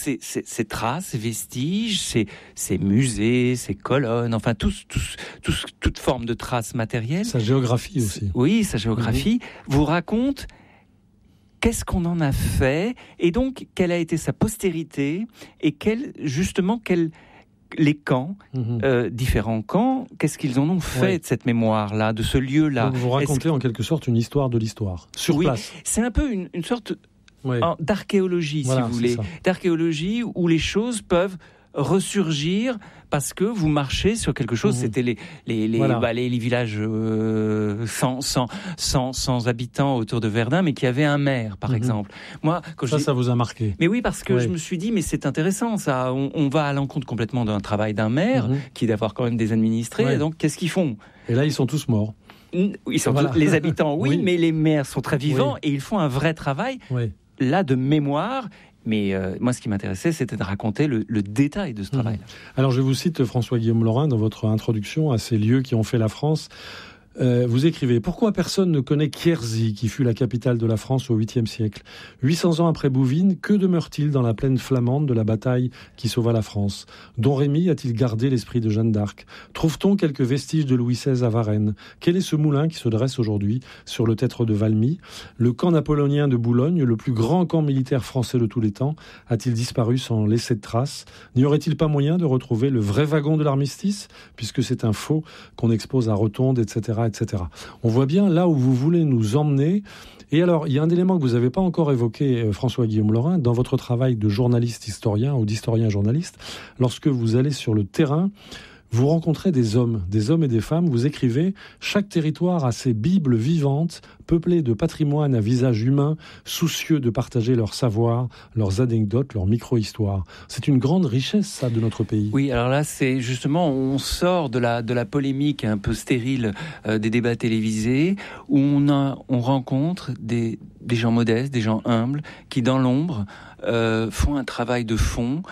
ces traces, ces vestiges, ces musées, ces colonnes, enfin toute forme de traces matérielles. Sa géographie aussi. Oui, sa géographie vous raconte qu'est-ce qu'on en a fait, et donc quelle a été sa postérité, et les camps, différents camps, qu'est-ce qu'ils en ont fait de cette mémoire-là, de ce lieu-là. Donc vous racontez en quelque sorte une histoire de l'histoire, sur place. C'est un peu une sorte d'archéologie, si vous voulez. D'archéologie où les choses peuvent ressurgir parce que vous marchez sur quelque chose. C'était les villages sans habitants autour de Verdun, mais qui avaient un maire, par exemple. Moi, ça vous a marqué. Mais oui, parce que je me suis dit, mais c'est intéressant, ça. On va à l'encontre complètement d'un travail d'un maire, qui est d'avoir quand même des administrés. Et donc, qu'est-ce qu'ils font ? Et là, ils sont tous morts. Ils sont les habitants, mais les maires sont très vivants et ils font un vrai travail là de mémoire. Mais moi, ce qui m'intéressait, c'était de raconter le détail de ce travail. Alors, je vous cite François-Guillaume Laurin dans votre introduction à ces lieux qui ont fait la France. Vous écrivez « Pourquoi personne ne connaît Quierzy, qui fut la capitale de la France au 8e siècle ? 800 ans après Bouvines, que demeure-t-il dans la plaine flamande de la bataille qui sauva la France ? Don Rémy a-t-il gardé l'esprit de Jeanne d'Arc ? Trouve-t-on quelques vestiges de Louis XVI à Varennes ? Quel est ce moulin qui se dresse aujourd'hui sur le tertre de Valmy ? Le camp napoléonien de Boulogne, le plus grand camp militaire français de tous les temps, a-t-il disparu sans laisser de traces ? N'y aurait-il pas moyen de retrouver le vrai wagon de l'armistice, puisque c'est un faux qu'on expose à Rotonde, etc. On voit bien là où vous voulez nous emmener. Et alors, il y a un élément que vous n'avez pas encore évoqué, François-Guillaume Laurin, dans votre travail de journaliste-historien ou d'historien-journaliste. Lorsque vous allez sur le terrain, vous rencontrez des hommes et des femmes. Vous écrivez « Chaque territoire a ses bibles vivantes, peuplées de patrimoine à visage humain, soucieux de partager leur savoir, leurs anecdotes, leur micro-histoire. » C'est une grande richesse, ça, de notre pays. Oui, alors là, c'est justement, on sort de la polémique un peu stérile des débats télévisés, où on rencontre des gens modestes, des gens humbles, qui, dans l'ombre, font un travail de fond.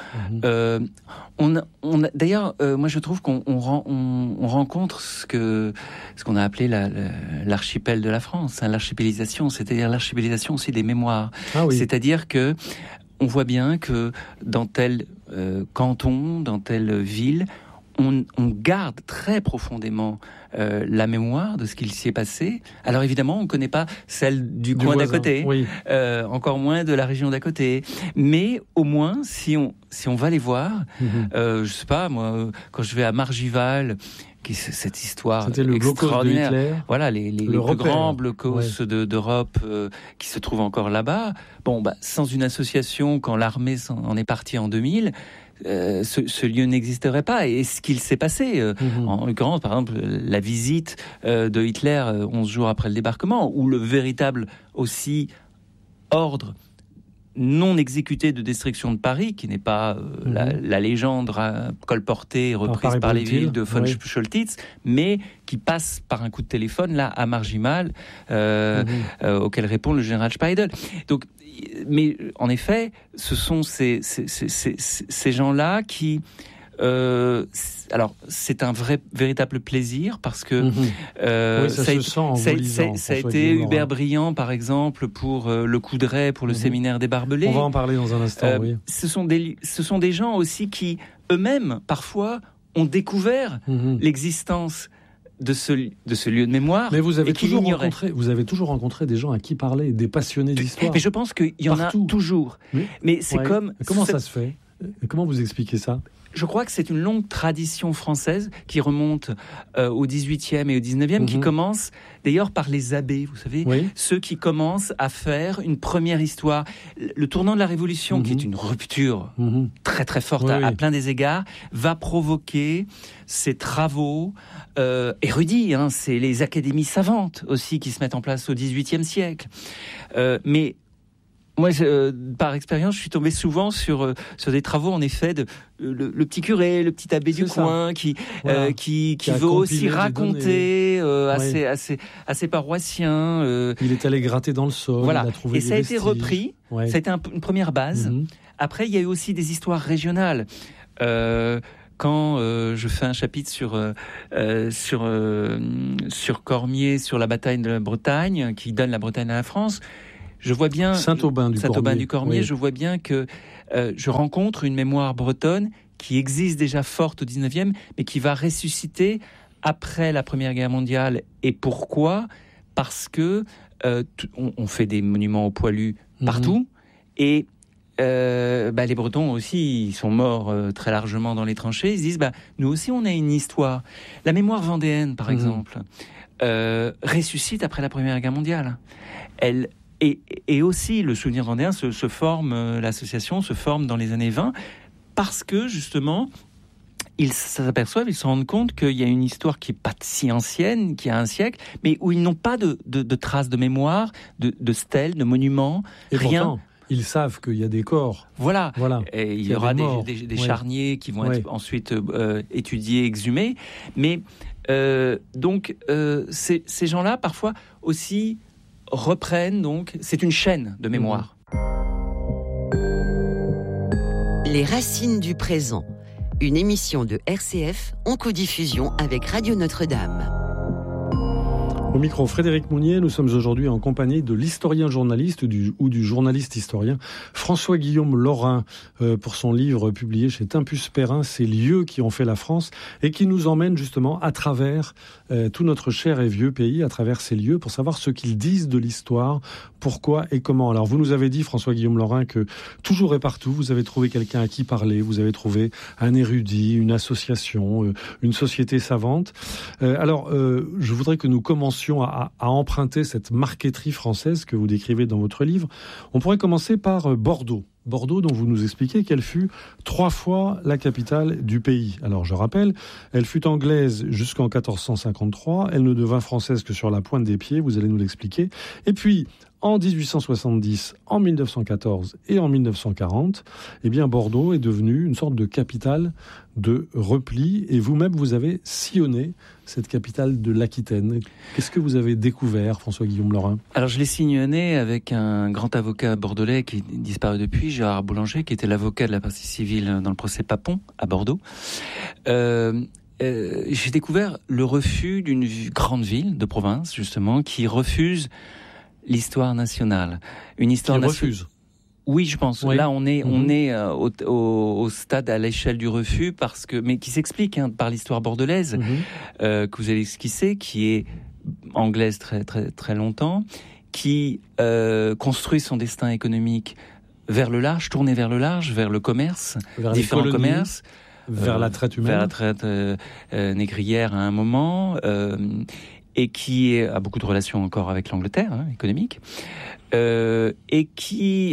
D'ailleurs, moi je trouve qu'on rencontre ce qu'on a appelé l'archipel de la France, l'archipélisation, c'est-à-dire l'archipélisation aussi des mémoires. C'est-à-dire que on voit bien que dans tel canton, dans telle ville, on garde très profondément la mémoire de ce qu'il s'y est passé. Alors évidemment, on ne connaît pas celle du coin d'à côté, encore moins de la région d'à côté. Mais au moins, si on va les voir, je sais pas, moi, quand je vais à Margival, qui est cette histoire extraordinaire, voilà, les plus grands blocos d'Europe qui se trouvent encore là-bas. Bon, sans une association, quand l'armée en est partie en 2000, ce lieu n'existerait pas. Et ce qu'il s'est passé, en l'occurrence, par exemple, la visite de Hitler 11 jours après le débarquement, ou le véritable aussi ordre non exécuté de destruction de Paris, qui n'est pas la légende colportée, reprise par les villes de von Scholtitz, mais qui passe par un coup de téléphone là à Margimal, auquel répond le général Speidel. Donc, mais en effet, ce sont ces gens-là qui... alors, c'est un véritable plaisir parce que ça a été Hubert Briand, par exemple, pour le Coudray, pour le séminaire des Barbelés. On va en parler dans un instant, Ce sont des gens aussi qui, eux-mêmes, parfois, ont découvert l'existence de ce lieu de mémoire. Mais vous avez toujours rencontré des gens à qui parler, des passionnés d'histoire. Mais je pense qu'il y en a toujours. Mais c'est comme... Comment ça se fait ? Comment vous expliquez ça ? Je crois que c'est une longue tradition française qui remonte au XVIIIe et au XIXe, qui commence d'ailleurs par les abbés, vous savez, ceux qui commencent à faire une première histoire. Le tournant de la Révolution, qui est une rupture très très forte à plein des égards, va provoquer ces travaux érudits. C'est les académies savantes aussi qui se mettent en place au XVIIIe siècle. Mais moi, par expérience, je suis tombé souvent sur des travaux, en effet, de le petit curé, le petit abbé du coin, qui veut aussi raconter à ses paroissiens. Il est allé gratter dans le sol, il a trouvé et ça a été repris, ça a été une première base. Après, il y a eu aussi des histoires régionales. Quand je fais un chapitre sur Cormier, sur la bataille de la Bretagne, qui donne la Bretagne à la France, je vois bien Saint-Aubin-du-Cormier, je vois bien que je rencontre une mémoire bretonne qui existe déjà forte au 19e, mais qui va ressusciter après la Première Guerre mondiale. Et pourquoi ? Parce que on fait des monuments aux poilus partout, et les Bretons aussi, ils sont morts très largement dans les tranchées. Ils se disent, nous aussi, on a une histoire. La mémoire vendéenne, par exemple, ressuscite après la Première Guerre mondiale. Et aussi, le souvenir vendéen se forme, l'association se forme dans les années 20, parce que, justement, ils s'aperçoivent, ils se rendent compte qu'il y a une histoire qui n'est pas si ancienne, qui a un siècle, mais où ils n'ont pas de traces de mémoire, de stèles, de monuments, et rien. Pourtant, ils savent qu'il y a des corps. Voilà. Et il y aura des charniers qui vont être ensuite étudiés, exhumés. Mais donc, ces gens-là, parfois, aussi reprennent, donc, c'est une chaîne de mémoire. Les racines du présent. Une émission de RCF en codiffusion avec Radio Notre-Dame. Au micro, Frédéric Mounier, nous sommes aujourd'hui en compagnie de l'historien-journaliste ou du journaliste-historien François-Guillaume Laurin pour son livre publié chez Tempus Perrin, Ces lieux qui ont fait la France, et qui nous emmène justement à travers tout notre cher et vieux pays, à travers ces lieux, pour savoir ce qu'ils disent de l'histoire, pourquoi et comment. Alors vous nous avez dit, François-Guillaume Laurin, que toujours et partout, vous avez trouvé quelqu'un à qui parler, vous avez trouvé un érudit, une association, une société savante. Je voudrais que nous commencions à emprunter cette marqueterie française que vous décrivez dans votre livre. On pourrait commencer par Bordeaux. Bordeaux, dont vous nous expliquez qu'elle fut 3 fois la capitale du pays. Alors, je rappelle, elle fut anglaise jusqu'en 1453. Elle ne devint française que sur la pointe des pieds, vous allez nous l'expliquer. Et puis, en 1870, en 1914 et en 1940, Bordeaux est devenue une sorte de capitale de repli. Et vous-même, vous avez sillonné cette capitale de l'Aquitaine. Qu'est-ce que vous avez découvert, François-Guillaume Laurin ? Alors, je l'ai sillonné avec un grand avocat bordelais qui est disparu depuis, Gérard Boulanger, qui était l'avocat de la partie civile dans le procès Papon à Bordeaux. J'ai découvert le refus d'une grande ville de province, justement, qui refuse l'histoire nationale. Une histoire nationale. Refuse. Oui, je pense. Oui. Là, on est au stade, à l'échelle du refus, mais qui s'explique par l'histoire bordelaise, que vous avez esquissée, qui est anglaise très, très, très longtemps, qui construit son destin économique vers le large, tourné vers le large, vers le commerce, vers différents colonies, commerces. Vers la traite humaine. Vers la traite négrière à un moment, et qui a beaucoup de relations encore avec l'Angleterre, économique, et qui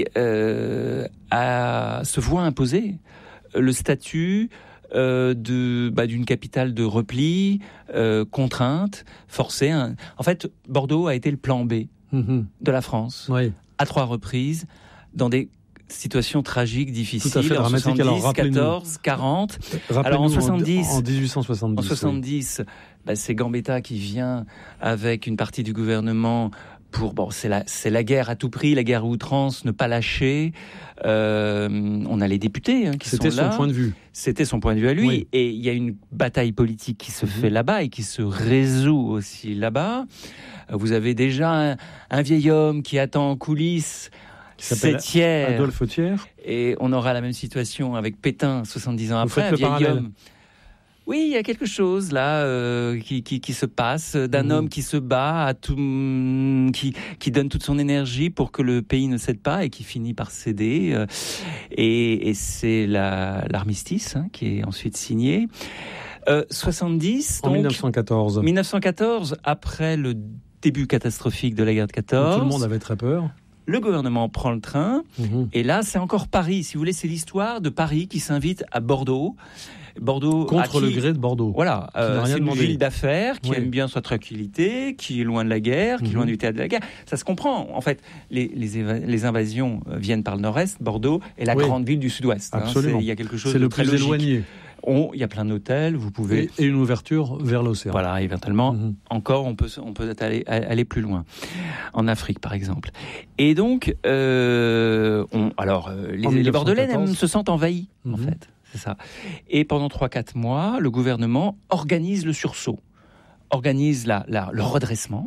se voit imposer le statut d'une capitale de repli, contrainte, forcée. En fait, Bordeaux a été le plan B de la France, à 3 reprises, dans des situations tragiques, difficiles. Tout à fait dramatique. Alors, 14, 40. Alors, en 70. En 1870. En 70, c'est Gambetta qui vient avec une partie du gouvernement c'est la guerre à tout prix, la guerre à outrance, ne pas lâcher. On a les députés qui sont là. C'était son point de vue. C'était son point de vue à lui. Oui. Et il y a une bataille politique qui se fait là-bas et qui se résout aussi là-bas. Vous avez déjà un vieil homme qui attend en coulisses. C'est Thiers. Adolphe Thiers. Et on aura la même situation avec Pétain 70 ans après, un vieil homme. Oui, il y a quelque chose là qui se passe, d'un homme qui se bat, qui donne toute son énergie pour que le pays ne cède pas et qui finit par céder. Et c'est l'armistice qui est ensuite signé. 70, en 1914. 1914, après le début catastrophique de la guerre de 14. Tout le monde avait très peur. Le gouvernement prend le train, et là, c'est encore Paris. Si vous voulez, c'est l'histoire de Paris qui s'invite à Bordeaux. Contre le gré de Bordeaux. Voilà, c'est une ville d'affaires qui aime bien sa tranquillité, qui est loin de la guerre, qui est loin du théâtre de la guerre. Ça se comprend. En fait, les invasions viennent par le nord-est. Bordeaux est la grande ville du sud-ouest. Absolument. Il y a quelque chose c'est de le très plus logique. Éloigné. Il y a plein d'hôtels, vous pouvez... Et une ouverture vers l'océan. Voilà, éventuellement, encore, on peut aller plus loin. En Afrique, par exemple. Et donc, les Bordelais se sentent envahis, en fait. C'est ça. Et pendant 3-4 mois, le gouvernement organise le sursaut, organise le redressement,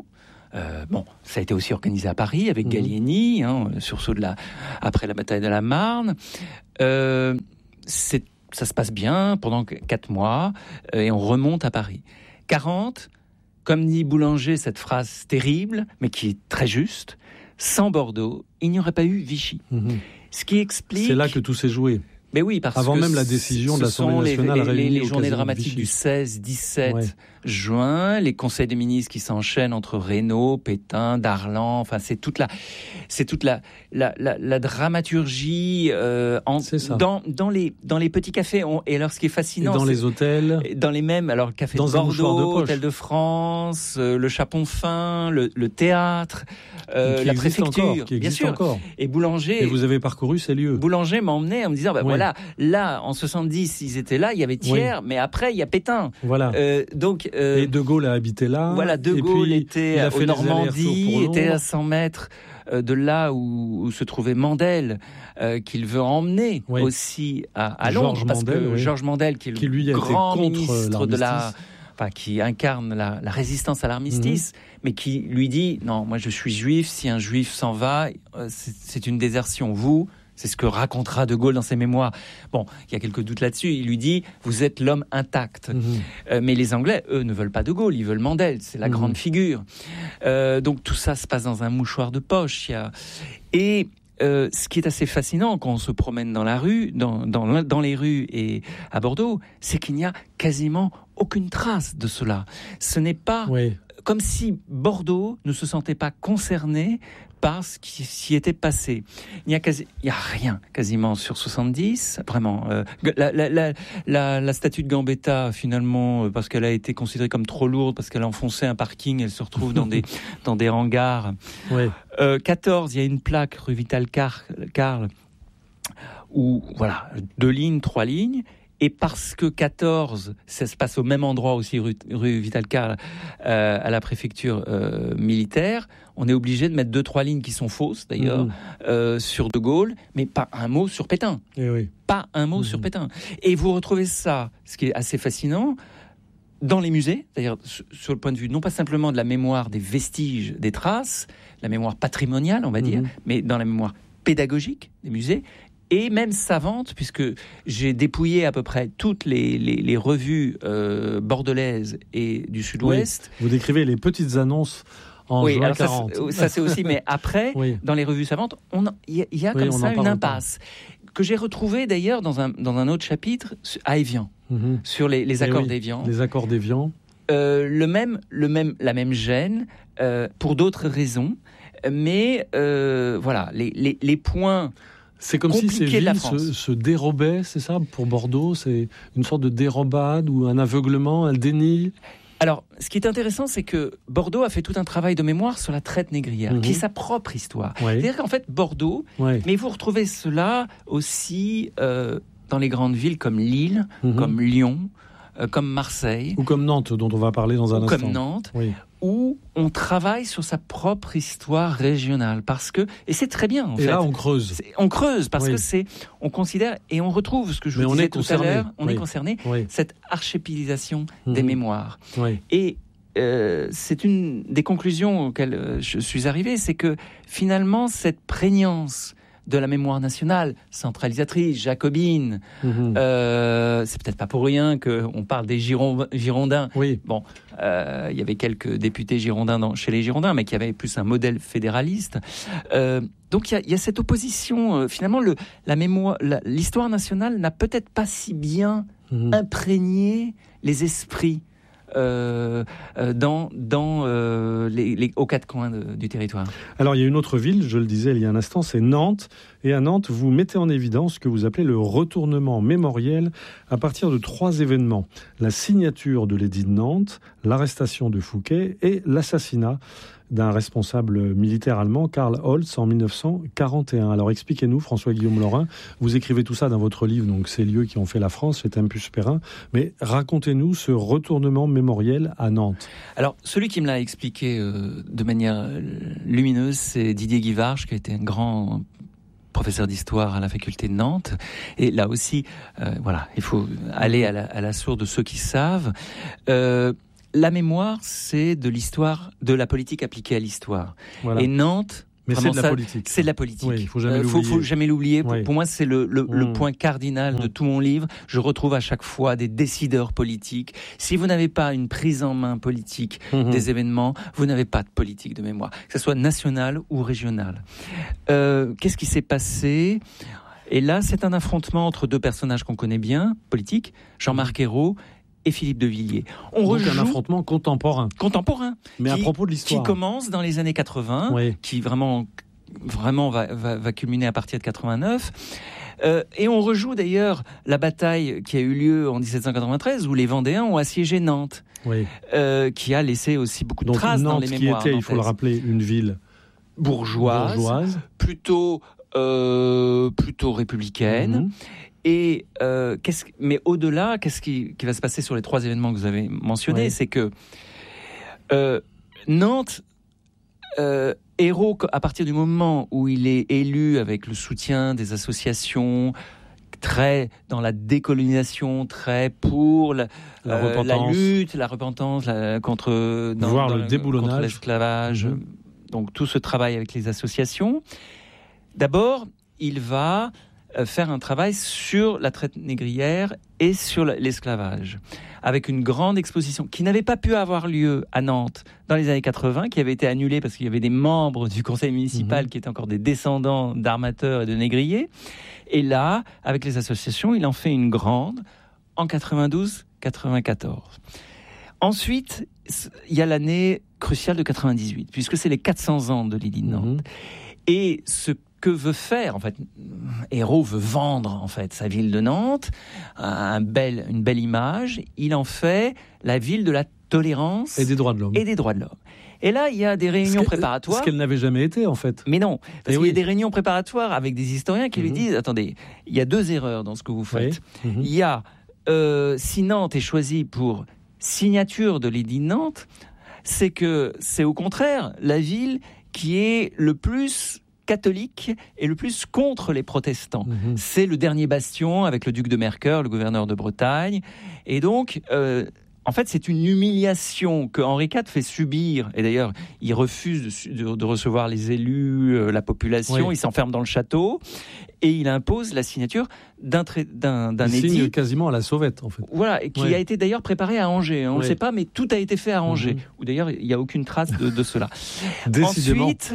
ça a été aussi organisé à Paris avec Gallieni, sursaut après la bataille de la Marne. Ça se passe bien pendant 4 mois et on remonte à Paris. 40, comme dit Boulanger, cette phrase terrible, mais qui est très juste, sans Bordeaux, il n'y aurait pas eu Vichy. Ce qui explique... C'est là que tout s'est joué. Mais oui, parce avant que même la décision de l'Assemblée nationale les journées dramatiques du 16-17 juin, les conseils des ministres qui s'enchaînent entre Reynaud, Pétain, Darlan, enfin c'est toute la dramaturgie dans les petits cafés. Et alors ce qui est fascinant, et dans les hôtels, dans les mêmes, alors le café de Bordeaux, Hôtel de France, le Chapon Fin, le théâtre, la préfecture, bien sûr. Encore. Et Boulanger. Et vous avez parcouru ces lieux. Boulanger m'emmenait en me disant voilà, là en 70 ils étaient là, il y avait Thiers, mais après il y a Pétain. Voilà. Et De Gaulle a habité là. Voilà, De Gaulle était en Normandie, était à 100 mètres de là où se trouvait Mandel, qu'il veut emmener aussi à Londres, parce que Georges Mandel, qui est le grand ministre de qui incarne la résistance à l'armistice, mais qui lui dit non, moi je suis juif, si un juif s'en va, c'est une désertion. C'est ce que racontera De Gaulle dans ses mémoires. Bon, il y a quelques doutes là-dessus. Il lui dit, vous êtes l'homme intact. Mais les Anglais, eux, ne veulent pas De Gaulle, ils veulent Mandel. C'est la grande figure. Donc tout ça se passe dans un mouchoir de poche. Et ce qui est assez fascinant quand on se promène dans la rue, dans les rues et à Bordeaux, c'est qu'il n'y a quasiment aucune trace de cela. Ce n'est pas comme si Bordeaux ne se sentait pas concerné par ce qui s'y était passé. Il y a rien quasiment sur 70, vraiment. La statue de Gambetta, finalement, parce qu'elle a été considérée comme trop lourde, parce qu'elle a enfoncé un parking, elle se retrouve dans des hangars. 14, il y a une plaque rue Vital-Carle où, 2 lignes, 3 lignes. Et parce que 14, ça se passe au même endroit aussi, rue Vital-Carle, à la préfecture militaire, on est obligé de mettre 2-3 lignes qui sont fausses, d'ailleurs, sur De Gaulle, mais pas un mot sur Pétain. Pas un mot sur Pétain. Et vous retrouvez ça, ce qui est assez fascinant, dans les musées, c'est-à-dire sur le point de vue, non pas simplement de la mémoire des vestiges, des traces, la mémoire patrimoniale, on va dire, mais dans la mémoire pédagogique des musées, et même savante, puisque j'ai dépouillé à peu près toutes les revues bordelaises et du Sud-Ouest. Vous décrivez les petites annonces en juin 40. Ça c'est aussi, mais après, dans les revues savantes, il y a comme ça une impasse, que j'ai retrouvée d'ailleurs dans un autre chapitre à Évian, sur les accords d'Évian. Les accords d'Évian. La même gêne, pour d'autres raisons, mais les points... C'est comme si ces villes se dérobaient, c'est ça, pour Bordeaux? C'est une sorte de dérobade ou un aveuglement, un déni? Alors, ce qui est intéressant, c'est que Bordeaux a fait tout un travail de mémoire sur la traite négrière, qui est sa propre histoire. C'est-à-dire qu'en fait, Bordeaux, mais vous retrouvez cela aussi dans les grandes villes comme Lille, comme Lyon, comme Marseille. Ou comme Nantes, dont on va parler dans un instant. Comme Nantes, où on travaille sur sa propre histoire régionale. Et c'est très bien, en fait. Et là, on creuse. On creuse, parce que on considère, et on retrouve ce que je vous disais tout à l'heure, on est concerné, cette archipélisation des mémoires. Et c'est une des conclusions auxquelles je suis arrivé, c'est que finalement, cette prégnance de la mémoire nationale, centralisatrice, jacobine. C'est peut-être pas pour rien qu'on parle des Girondins. Bon, il y avait quelques députés girondins chez les Girondins, mais qui avaient plus un modèle fédéraliste. Donc il y a cette opposition. Finalement, l'histoire nationale n'a peut-être pas si bien imprégné les esprits aux 4 coins du territoire. Alors il y a une autre ville, je le disais il y a un instant, c'est Nantes. Et à Nantes, vous mettez en évidence ce que vous appelez le retournement mémoriel à partir de 3 événements. La signature de l'édit de Nantes, l'arrestation de Fouquet et l'assassinat d'un responsable militaire allemand, Karl Holz, en 1941. Alors expliquez-nous, François-Guillaume Laurin, vous écrivez tout ça dans votre livre, donc Ces lieux qui ont fait la France, chez Tempus Perrin, mais racontez-nous ce retournement mémoriel à Nantes. Alors, celui qui me l'a expliqué de manière lumineuse, c'est Didier Guivarch, qui a été un grand professeur d'histoire à la faculté de Nantes. Et là aussi, il faut aller à la source de ceux qui savent. la mémoire, c'est de l'histoire, de la politique appliquée à l'histoire. Voilà. Et Nantes... Mais c'est de la politique. C'est de la politique. Oui, il faut jamais l'oublier. Oui. Pour moi, c'est le point cardinal de tout mon livre. Je retrouve à chaque fois des décideurs politiques. Si vous n'avez pas une prise en main politique des événements, vous n'avez pas de politique de mémoire, que ce soit nationale ou régionale. Qu'est-ce qui s'est passé ? Et là, c'est un affrontement entre deux personnages qu'on connaît bien, politiques, Jean-Marc Ayrault et Philippe de Villiers. Donc un affrontement contemporain. Mais à propos de l'histoire. Qui commence dans les années 80, qui vraiment va culminer à partir de 89. Et on rejoue d'ailleurs la bataille qui a eu lieu en 1793 où les Vendéens ont assiégé Nantes, qui a laissé aussi beaucoup de traces dans les mémoires. Qui était, il faut le rappeler, une ville bourgeoise. plutôt républicaine. Et mais au-delà, qu'est-ce qui va se passer sur les 3 événements que vous avez mentionnés ? C'est que Nantes, Ayrault, à partir du moment où il est élu avec le soutien des associations, très dans la décolonisation, très pour la lutte, la repentance contre le déboulonnage, contre l'esclavage, donc tout ce travail avec les associations. D'abord, il va faire un travail sur la traite négrière et sur l'esclavage, avec une grande exposition qui n'avait pas pu avoir lieu à Nantes dans les années 80, qui avait été annulée parce qu'il y avait des membres du conseil municipal qui étaient encore des descendants d'armateurs et de négriers. Et là, avec les associations, il en fait une grande en 92-94. Ensuite, il y a l'année cruciale de 98, puisque c'est les 400 ans de l'édit de Nantes. Et ce que veut faire, en fait, Ayrault veut vendre, en fait, sa ville de Nantes, une belle image. Il en fait la ville de la tolérance et des droits de l'homme. Et là, il y a des réunions préparatoires. Ce qu'elle n'avait jamais été, en fait. Mais non, parce qu'il y a des réunions préparatoires avec des historiens qui lui disent, attendez, il y a 2 erreurs dans ce que vous faites. Il y a, si Nantes est choisie pour signature de l'édit de Nantes, c'est que c'est au contraire la ville qui est le plus catholique et le plus contre les protestants. C'est le dernier bastion avec le duc de Mercœur, le gouverneur de Bretagne. Et donc, en fait, c'est une humiliation que Henri IV fait subir. Et d'ailleurs, il refuse de recevoir les élus, la population. Il s'enferme dans le château et il impose la signature d'un édit. Signe quasiment à la sauvette, en fait. Voilà, qui a été d'ailleurs préparé à Angers. On ne le sait pas, mais tout a été fait à Angers. Où d'ailleurs, il n'y a aucune trace de cela. Décidément. Ensuite,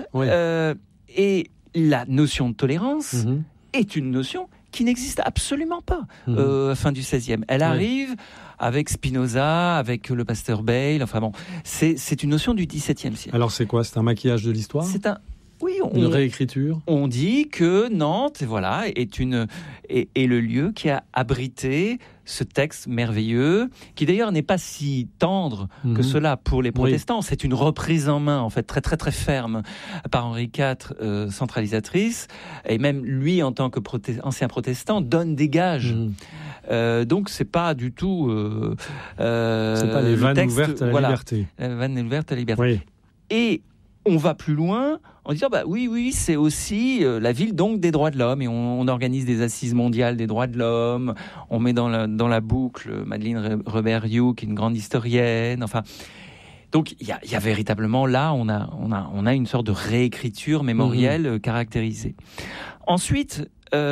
et la notion de tolérance est une notion qui n'existe absolument pas fin du XVIe. Elle arrive avec Spinoza, avec le pasteur Bayle. Enfin bon, c'est une notion du XVIIe siècle. Alors c'est quoi ? C'est un maquillage de l'histoire ? Une réécriture ? On dit que Nantes, est le lieu qui a abrité ce texte merveilleux, qui d'ailleurs n'est pas si tendre que cela pour les protestants. C'est une reprise en main, en fait, très très très ferme par Henri IV, centralisatrice, et même lui, en tant que ancien protestant, donne des gages. Donc c'est pas du tout c'est pas les vannes ouvertes à la liberté. Vannes ouvertes à la liberté. Et on va plus loin en disant oui, c'est aussi la ville donc des droits de l'homme, et on organise des assises mondiales des droits de l'homme. On met dans la boucle Madeleine Reberiou, qui est une grande historienne. Enfin, donc il y a véritablement là on a une sorte de réécriture mémorielle caractérisée. Ensuite,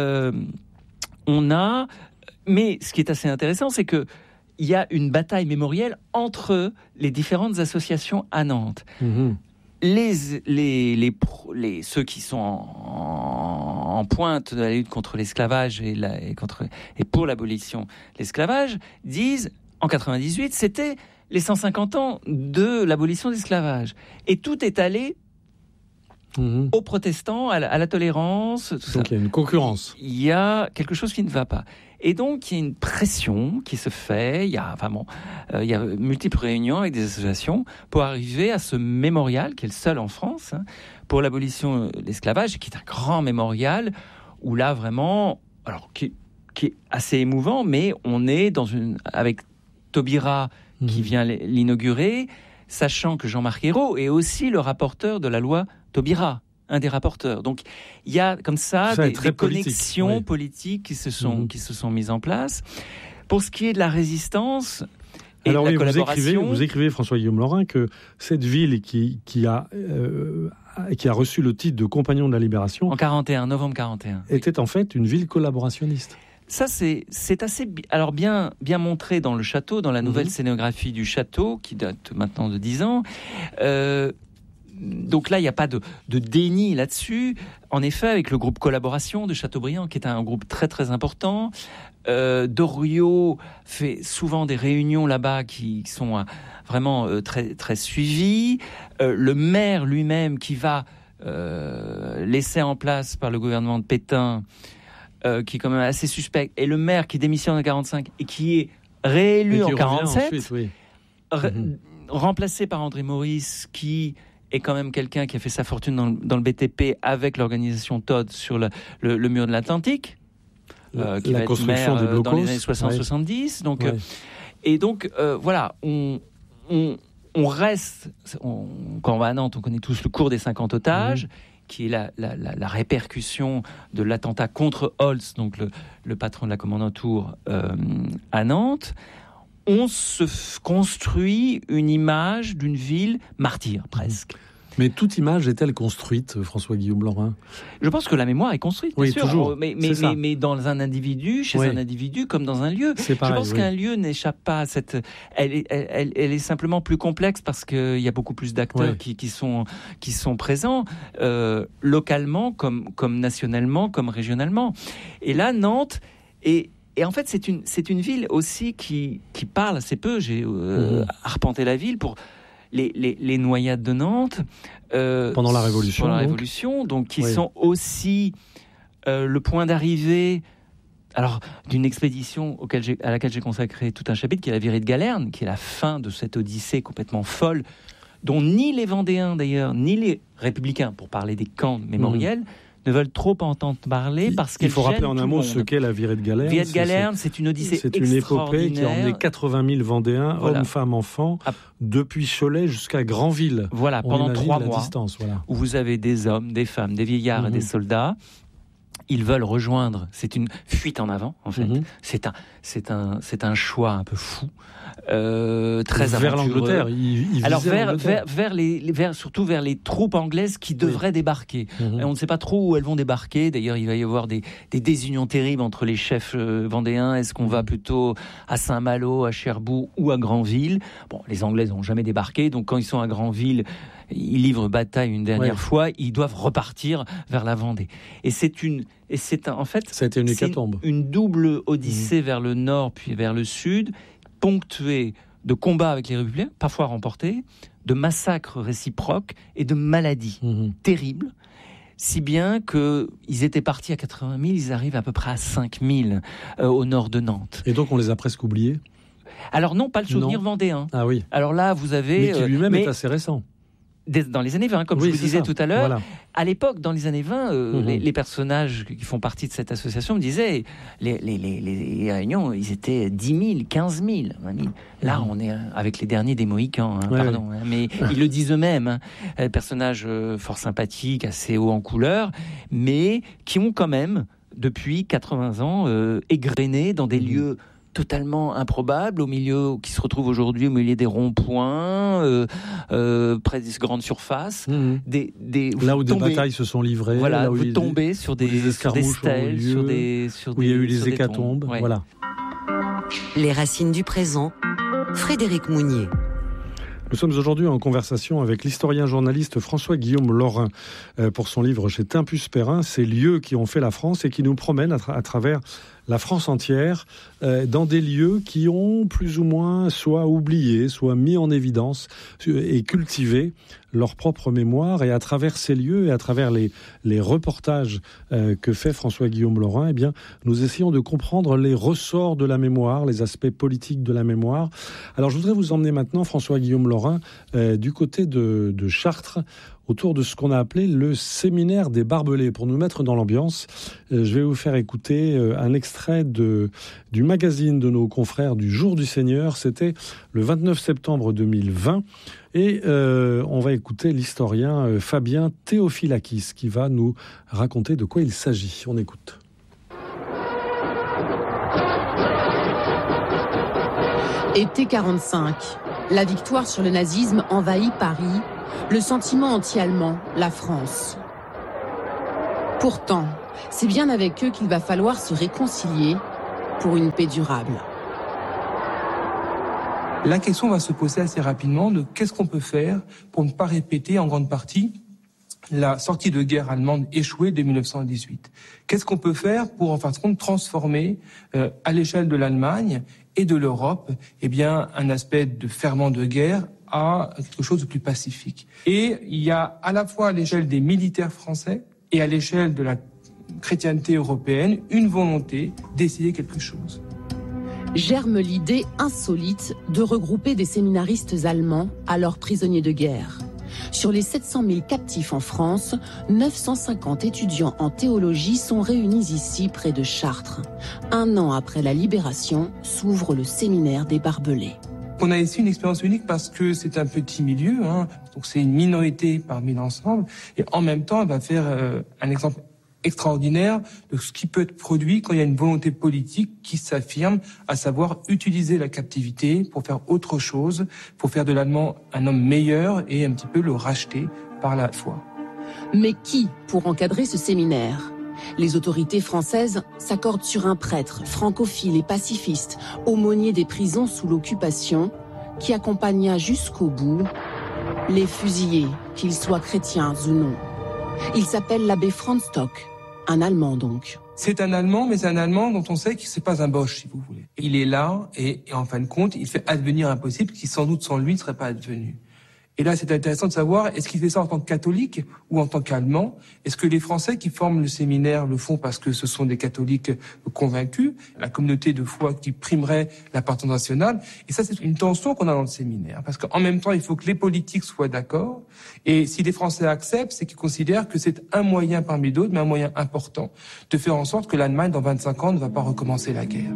mais ce qui est assez intéressant, c'est que il y a une bataille mémorielle entre les différentes associations à Nantes. Ceux qui sont en pointe de la lutte contre l'esclavage et pour l'abolition de l'esclavage disent, en 98, c'était les 150 ans de l'abolition de l'esclavage. Et tout est allé aux protestants, à la tolérance. Tout donc il y a une concurrence. Il y a quelque chose qui ne va pas. Et donc, il y a une pression qui se fait. Il y a multiples réunions avec des associations pour arriver à ce mémorial, qui est le seul en France, pour l'abolition de l'esclavage, qui est un grand mémorial, où là, vraiment, qui est assez émouvant, mais on est avec Taubira qui vient l'inaugurer, sachant que Jean-Marc Ayrault est aussi le rapporteur de la loi Taubira, un des rapporteurs. Donc, il y a comme ça des connexions politiques qui se sont mises en place. Pour ce qui est de la résistance, et alors, de la oui, collaboration. Vous écrivez, François-Guillaume Laurin, que cette ville qui a reçu le titre de Compagnon de la Libération en 41, novembre 41, était en fait une ville collaborationniste. Ça, c'est assez bien montré dans le château, dans la nouvelle scénographie du château, qui date maintenant de 10 ans. Donc là, il n'y a pas de déni là-dessus. En effet, avec le groupe Collaboration de Chateaubriand, qui est un groupe très très important, Doriot fait souvent des réunions là-bas qui sont vraiment très très suivies. Le maire lui-même, qui va laisser en place par le gouvernement de Pétain, qui est quand même assez suspect, et le maire qui démissionne en 45 et qui est réélu en 47, ensuite, remplacé par André Maurice, qui est quand même quelqu'un qui a fait sa fortune dans le BTP avec l'organisation Todd sur le mur de l'Atlantique, qui va être maire dans les années 60-70. Donc, et donc, voilà, on reste, quand on va à Nantes, on connaît tous le cours des 50 otages, qui est la répercussion de l'attentat contre Holtz, donc le patron de la commandanture à Nantes. On se construit une image d'une ville martyre, presque. Mais toute image est-elle construite, François-Guillaume Laurin ? Je pense que la mémoire est construite, bien sûr. Toujours. Mais dans un individu, chez un individu, comme dans un lieu. C'est pareil, je pense qu'un lieu n'échappe pas à cette... Elle est simplement plus complexe parce qu'il y a beaucoup plus d'acteurs qui sont présents, localement, comme nationalement, comme régionalement. Et là, Nantes Et en fait, c'est une ville aussi qui parle assez peu. J'ai arpenté la ville pour les noyades de Nantes. Pendant la Révolution. Pendant la Révolution, donc qui sont aussi le point d'arrivée d'une expédition à laquelle j'ai consacré tout un chapitre, qui est la virée de Galerne, qui est la fin de cette odyssée complètement folle, dont ni les Vendéens d'ailleurs, ni les Républicains, pour parler des camps mémoriels, ne veulent trop entendre parler parce qu'il faut rappeler en un mot ce qu'est la virée de Galerne. Virée de Galerne, c'est une odyssée extraordinaire. C'est une épopée qui a emmené 80 000 Vendéens, hommes, femmes, enfants, depuis Cholet jusqu'à Granville. Voilà, pendant 3 mois, distance, où vous avez des hommes, des femmes, des vieillards et des soldats. Ils veulent rejoindre. C'est une fuite en avant, en fait. C'est un choix un peu fou, très aventureux. Vers l'Angleterre. Alors surtout vers les troupes anglaises qui devraient débarquer. Et on ne sait pas trop où elles vont débarquer. D'ailleurs, il va y avoir des désunions terribles entre les chefs vendéens. Est-ce qu'on va plutôt à Saint-Malo, à Cherbourg ou à Granville ? Bon, les Anglais n'ont jamais débarqué, donc quand ils sont à Granville, ils livrent bataille une dernière fois. Ils doivent repartir vers la Vendée. Et en fait, ça a été une hécatombe. Une double odyssée vers le nord puis vers le sud, ponctuée de combats avec les Républicains, parfois remportés, de massacres réciproques et de maladies terribles, si bien qu'ils étaient partis à 80 000, ils arrivent à peu près à 5 000 au nord de Nantes. Et donc on les a presque oubliés ? Alors non, pas le souvenir vendéen. Ah oui. Alors là, vous avez... Mais qui lui-même est assez récent. Dans les années 20, comme je vous disais tout à l'heure. Voilà. À l'époque, dans les années 20, les personnages qui font partie de cette association me disaient les réunions, ils étaient 10 000, 15 000, 20 000. Là, on est avec les derniers des Mohicans, mais ils le disent eux-mêmes. Personnages fort sympathiques, assez hauts en couleur, mais qui ont quand même, depuis 80 ans, égrené dans des lieux totalement improbable, qui se retrouve aujourd'hui au milieu des ronds-points, près des grandes surfaces. Là où des batailles se sont livrées. Voilà, là où vous tombez sur des stèles, où il y a eu des hécatombes. Voilà. Les racines du présent, Frédéric Mounier. Nous sommes aujourd'hui en conversation avec l'historien-journaliste François-Guillaume Laurin pour son livre chez Tempus Perrin, Ces lieux qui ont fait la France, et qui nous promène à travers la France entière, dans des lieux qui ont plus ou moins soit oublié, soit mis en évidence et cultivé leur propre mémoire. Et à travers ces lieux et à travers les reportages que fait François-Guillaume Laurin, eh bien, nous essayons de comprendre les ressorts de la mémoire, les aspects politiques de la mémoire. Alors je voudrais vous emmener maintenant, François-Guillaume Laurin, du côté de Chartres, autour de ce qu'on a appelé le séminaire des barbelés. Pour nous mettre dans l'ambiance, je vais vous faire écouter un extrait du magazine de nos confrères du Jour du Seigneur. C'était le 29 septembre 2020. Et on va écouter l'historien Fabien Théophilakis qui va nous raconter de quoi il s'agit. On écoute. Été 45, la victoire sur le nazisme envahit Paris, le sentiment anti-allemand, la France. Pourtant, c'est bien avec eux qu'il va falloir se réconcilier pour une paix durable. La question va se poser assez rapidement de qu'est-ce qu'on peut faire pour ne pas répéter en grande partie la sortie de guerre allemande échouée de 1918. Qu'est-ce qu'on peut faire pour en fin de compte transformer à l'échelle de l'Allemagne et de l'Europe un aspect de ferment de guerre à quelque chose de plus pacifique. Et il y a à la fois à l'échelle des militaires français et à l'échelle de la chrétienté européenne une volonté d'essayer quelque chose. Germe l'idée insolite de regrouper des séminaristes allemands, alors prisonniers de guerre. Sur les 700 000 captifs en France, 950 étudiants en théologie sont réunis ici près de Chartres. 1 an après la libération, s'ouvre le séminaire des Barbelés. On a ici une expérience unique parce que c'est un petit milieu, donc c'est une minorité parmi l'ensemble, et en même temps, elle va faire un exemple extraordinaire de ce qui peut être produit quand il y a une volonté politique qui s'affirme, à savoir utiliser la captivité pour faire autre chose, pour faire de l'allemand un homme meilleur et un petit peu le racheter par la foi. Mais qui pour encadrer ce séminaire ? Les autorités françaises s'accordent sur un prêtre francophile et pacifiste, aumônier des prisons sous l'occupation, qui accompagna jusqu'au bout les fusillés, qu'ils soient chrétiens ou non. Il s'appelle l'abbé Franz Stock, un Allemand donc. C'est un Allemand, mais c'est un Allemand dont on sait que c'est pas un Boche, si vous voulez. Il est là et en fin de compte, il fait advenir un possible qui sans doute sans lui ne serait pas advenu. Et là, c'est intéressant de savoir, est-ce qu'il fait ça en tant que catholique ou en tant qu'Allemand ? Est-ce que les Français qui forment le séminaire le font parce que ce sont des catholiques convaincus, la communauté de foi qui primerait l'appartenance nationale ? Et ça, c'est une tension qu'on a dans le séminaire. Parce qu'en même temps, il faut que les politiques soient d'accord. Et si les Français acceptent, c'est qu'ils considèrent que c'est un moyen parmi d'autres, mais un moyen important, de faire en sorte que l'Allemagne, dans 25 ans, ne va pas recommencer la guerre.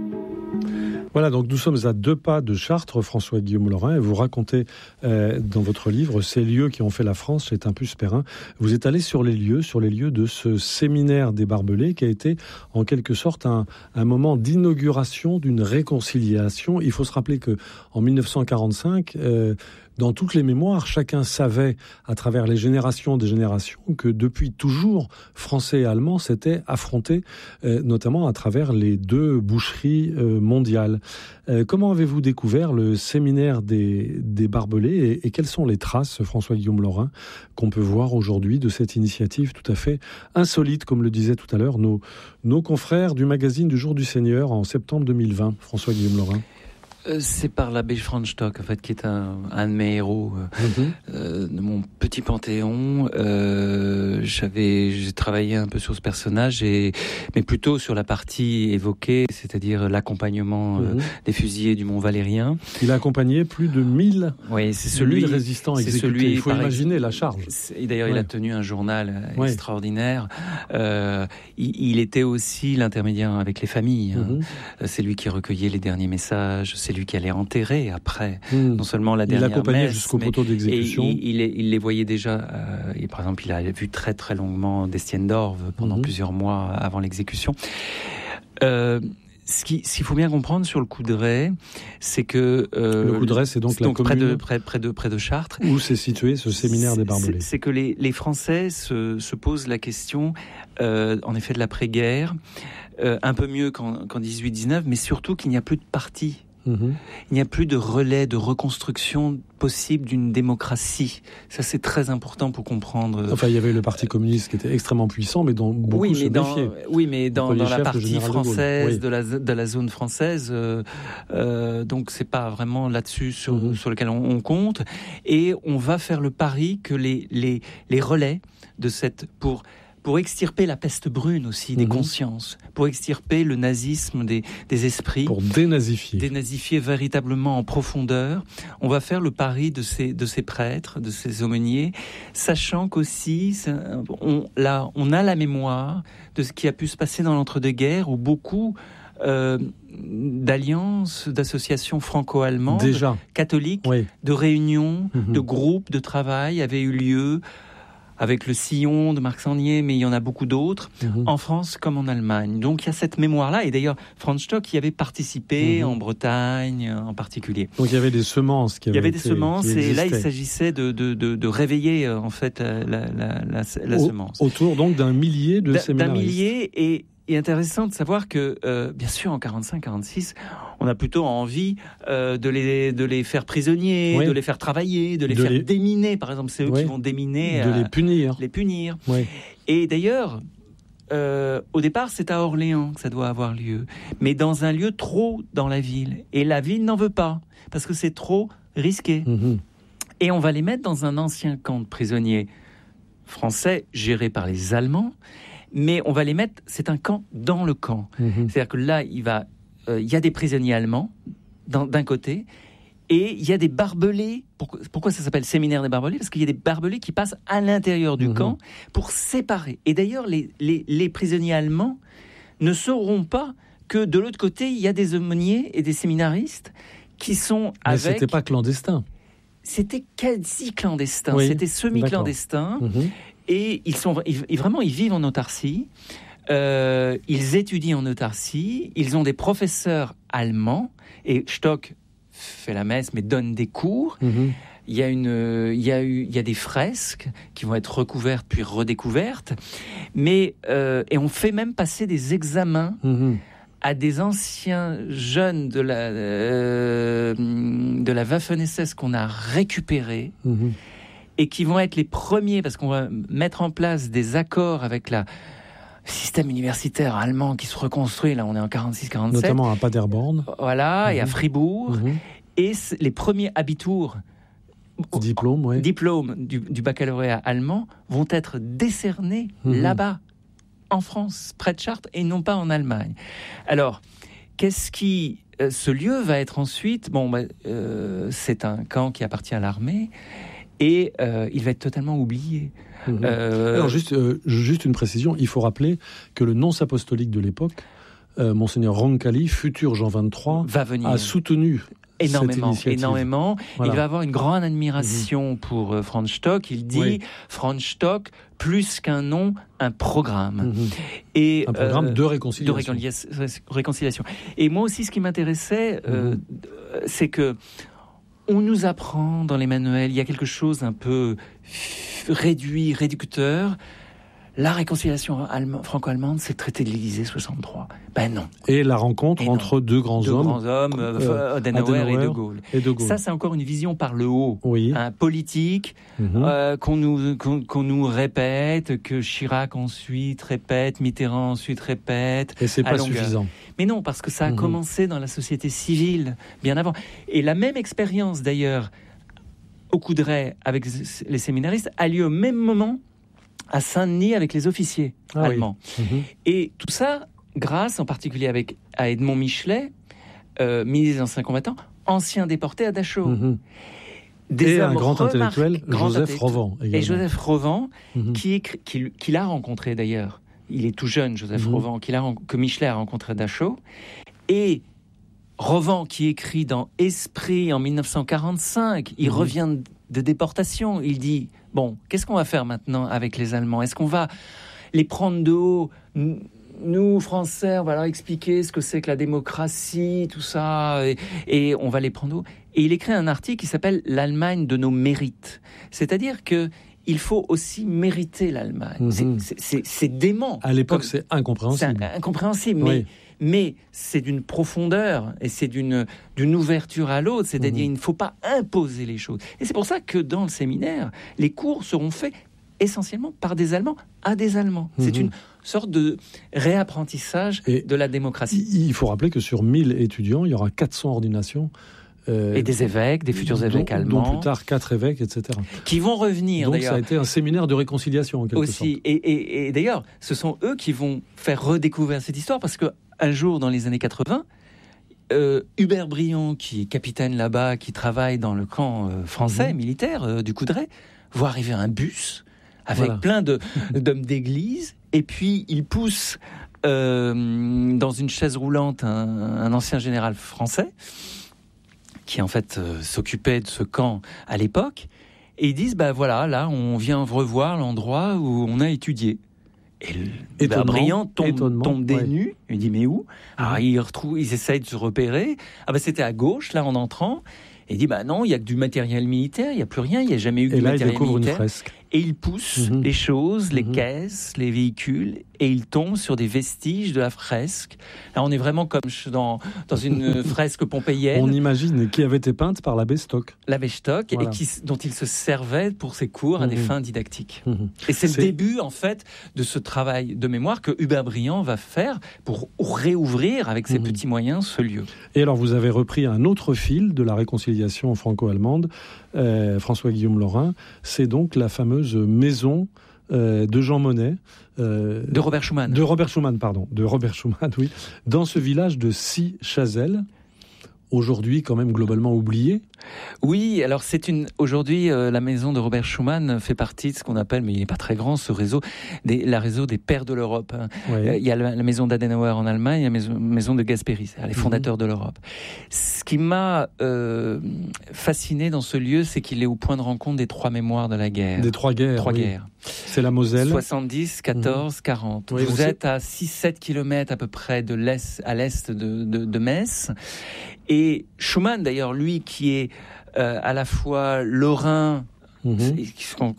Voilà, donc nous sommes à 2 pas de Chartres, François-Guillaume Laurin, et vous racontez dans votre livre ces lieux qui ont fait la France chez Tempus Perrin. Vous êtes allé sur les lieux de ce séminaire des Barbelés qui a été en quelque sorte un moment d'inauguration d'une réconciliation. Il faut se rappeler que en 1945, dans toutes les mémoires, chacun savait, à travers les générations des générations, que depuis toujours, Français et Allemands s'étaient affrontés, notamment à travers les 2 boucheries mondiales. Comment avez-vous découvert le séminaire des Barbelés et quelles sont les traces, François-Guillaume Laurin, qu'on peut voir aujourd'hui de cette initiative tout à fait insolite, comme le disaient tout à l'heure nos confrères du magazine du Jour du Seigneur en septembre 2020, François-Guillaume Laurin? C'est par l'abbé Franz Stock, en fait, qui est un de mes héros de mon petit panthéon. J'ai travaillé un peu sur ce personnage, mais plutôt sur la partie évoquée, c'est-à-dire l'accompagnement des fusillés du Mont Valérien. Il a accompagné plus de 1000 résistants exécutés. Il faut imaginer la charge. Et d'ailleurs, il a tenu un journal extraordinaire. Il était aussi l'intermédiaire avec les familles. C'est lui qui recueillait les derniers messages, c'est lui qui allait enterrer après, non seulement la dernière messe. Il l'accompagnait jusqu'au poteau d'exécution. Il les voyait déjà, et par exemple, il a vu très très longuement d'Estienne d'Orve pendant plusieurs mois avant l'exécution. Ce qu'il faut bien comprendre sur le Coudray, c'est que le Coudray, c'est donc la commune près de Chartres, où s'est situé ce séminaire des Barbelés. C'est que les Français se posent la question, en effet, de l'après-guerre, un peu mieux qu'en 18-19, mais surtout qu'il n'y a plus de parti. Il n'y a plus de relais, de reconstruction possible d'une démocratie. Ça, c'est très important pour comprendre. Enfin, il y avait le Parti communiste qui était extrêmement puissant, mais dont beaucoup se méfiaient. Oui, mais dans la partie française, de la zone française, donc c'est pas vraiment là-dessus sur lequel on compte. Et on va faire le pari que les relais de cette... Pour extirper la peste brune aussi des consciences, pour extirper le nazisme des esprits. Pour dénazifier. Dénazifier véritablement en profondeur. On va faire le pari de ces prêtres, de ces aumôniers, sachant qu'aussi, on a la mémoire de ce qui a pu se passer dans l'entre-deux-guerres, où beaucoup d'alliances, d'associations franco-allemandes, catholiques, de réunions, de groupes de travail avaient eu lieu avec le Sillon de Marc Sangnier, mais il y en a beaucoup d'autres, en France comme en Allemagne. Donc il y a cette mémoire-là, et d'ailleurs Franz Stock y avait participé, en Bretagne en particulier. Donc il y avait des semences et là il s'agissait de réveiller en fait la semence. Autour donc d'un millier de séminaristes. D'un millier, et intéressant de savoir que, bien sûr, en 45-46, on a plutôt envie de les faire prisonniers, de les faire travailler, de les faire déminer. Par exemple, c'est eux qui vont déminer. De les punir. Oui. Et d'ailleurs, au départ, c'est à Orléans que ça doit avoir lieu. Mais dans un lieu trop dans la ville. Et la ville n'en veut pas, parce que c'est trop risqué. Et on va les mettre dans un ancien camp de prisonniers français, géré par les Allemands. Mais on va les mettre, c'est un camp dans le camp. C'est-à-dire que là, il y a des prisonniers allemands d'un côté, et il y a des barbelés. Pourquoi ça s'appelle séminaire des barbelés ? Parce qu'il y a des barbelés qui passent à l'intérieur du camp pour séparer. Et d'ailleurs, les prisonniers allemands ne sauront pas que de l'autre côté, il y a des aumôniers et des séminaristes qui sont avec... Mais c'était pas clandestin. C'était quasi clandestin, c'était semi-clandestin. Et ils vivent en autarcie, ils étudient en autarcie, ils ont des professeurs allemands, et Stock fait la messe, mais donne des cours. Il y a des fresques qui vont être recouvertes puis redécouvertes, et on fait même passer des examens à des anciens jeunes de la Waffen-SS qu'on a récupérés. Et qui vont être les premiers, parce qu'on va mettre en place des accords avec le système universitaire allemand qui se reconstruit, là on est en 46-47. Notamment à Paderborn. Voilà, et à Fribourg. Et les premiers Abitur, diplômes du baccalauréat allemand, vont être décernés là-bas, en France, près de Chartres, et non pas en Allemagne. Alors, ce lieu va être ensuite... c'est un camp qui appartient à l'armée, et il va être totalement oublié. Alors juste une précision, il faut rappeler que le nonce apostolique de l'époque, Monseigneur Roncalli, futur Jean XXIII, a soutenu énormément. Voilà. Il va avoir une grande admiration pour Franz Stock. Il dit Franz Stock, plus qu'un nom, un programme. Et un programme de réconciliation. Réconciliation. Et moi aussi, ce qui m'intéressait, c'est que on nous apprend dans les manuels, il y a quelque chose un peu réducteur. La réconciliation franco-allemande, c'est le traité de l'Élysée 63. Ben non. Et la rencontre entre deux grands hommes, Adenauer et De Gaulle. Ça, c'est encore une vision par le haut, politique, qu'on nous répète, que Chirac ensuite répète, Mitterrand ensuite répète. Et c'est pas suffisant. Mais non, parce que ça a commencé dans la société civile, bien avant. Et la même expérience, d'ailleurs, au Coudray, avec les séminaristes, a lieu au même moment à Saint-Denis avec les officiers allemands. Et tout ça, grâce en particulier à Edmond Michelet, ministre des Anciens Combattants, ancien déporté à Dachau. Et un grand intellectuel, Joseph Rovan. Et Joseph Rovan, qui l'a rencontré d'ailleurs. Il est tout jeune, Joseph Rovan, que Michelet a rencontré à Dachau. Et Rovan, qui écrit dans Esprit en 1945, il revient de déportation, il dit... Bon, qu'est-ce qu'on va faire maintenant avec les Allemands ? Est-ce qu'on va les prendre de haut ? Nous, Français, on va leur expliquer ce que c'est que la démocratie, tout ça, et on va les prendre de haut. Et il écrit un article qui s'appelle « L'Allemagne de nos mérites ». C'est-à-dire qu'il faut aussi mériter l'Allemagne. C'est dément. À l'époque, c'est incompréhensible. C'est incompréhensible, mais c'est d'une profondeur et c'est d'une ouverture à l'autre. C'est-à-dire il ne faut pas imposer les choses. Et c'est pour ça que dans le séminaire, les cours seront faits essentiellement par des Allemands à des Allemands. C'est une sorte de réapprentissage de la démocratie. Il faut rappeler que sur 1000 étudiants, il y aura 400 ordinations. Et des évêques, des futurs évêques allemands. Dont plus tard 4 évêques, etc. Qui vont revenir, donc d'ailleurs. Ça a été un séminaire de réconciliation, en quelque sorte. Et d'ailleurs, ce sont eux qui vont faire redécouvrir cette histoire, parce qu'un jour, dans les années 80, Hubert Briand, qui est capitaine là-bas, qui travaille dans le camp français, militaire, du Coudray, voit arriver un bus avec plein d'hommes d'église, et puis il pousse dans une chaise roulante un ancien général français, qui en fait s'occupait de ce camp à l'époque, Et ils disent, voilà, là, on vient revoir l'endroit où on a étudié. Et Briand tombe des nues. Il dit, mais où? Alors, ils essayent de se repérer. C'était à gauche, là, en entrant. Et il dit, non, il n'y a que du matériel militaire, il n'y a plus rien, il n'y a jamais eu de matériel militaire. Et là, il découvre une fresque. Et il pousse les choses, les caisses, les véhicules, et il tombe sur des vestiges de la fresque. Là, on est vraiment comme dans une fresque pompéienne. On imagine, qui avait été peinte par l'abbé Stock. L'abbé Stock, voilà. Et dont il se servait pour ses cours à des fins didactiques. Et c'est le début, en fait, de ce travail de mémoire que Hubert Briand va faire pour réouvrir, avec ses petits moyens, ce lieu. Et alors, vous avez repris un autre fil de la réconciliation franco-allemande, François-Guillaume Laurin, c'est donc la fameuse maison de Jean Monnet. De Robert Schuman. De Robert Schuman, oui. Dans ce village de Six-Chazelles, aujourd'hui quand même globalement oublié. Oui, alors aujourd'hui la maison de Robert Schuman fait partie de ce qu'on appelle, mais il n'est pas très grand, ce réseau, la réseau des pères de l'Europe. Il y a la maison d'Adenauer en Allemagne, il y a la maison de Gasperi, les fondateurs de l'Europe. Ce qui m'a fasciné dans ce lieu, c'est qu'il est au point de rencontre des trois mémoires de la guerre. Des trois guerres. Trois guerres. C'est la Moselle. 70, 14, 40. Oui, vous êtes à 6-7 kilomètres à peu près à l'est de Metz. Et Schuman, d'ailleurs, lui qui est à la fois lorrain, qui